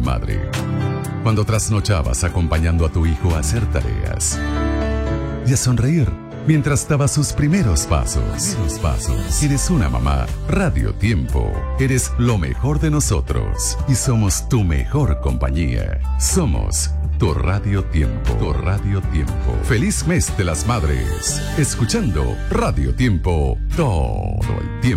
madre. Cuando trasnochabas acompañando a tu hijo a hacer tareas. Y a sonreír mientras daba sus primeros pasos. Eres una mamá. Radio Tiempo. Eres lo mejor de nosotros. Y somos tu mejor compañía. Somos tu Radio Tiempo. Tu Radio Tiempo. Feliz mes de las madres. Escuchando Radio Tiempo todo el tiempo.